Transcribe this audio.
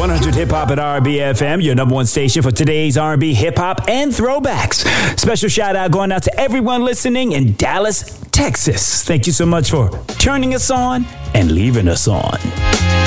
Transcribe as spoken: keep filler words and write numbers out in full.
one hundred Hip Hop at R B F M, your number one station for today's R and B, hip hop, and throwbacks. Special shout out going out to everyone listening in Dallas, Texas. Thank you so much for turning us on and leaving us on.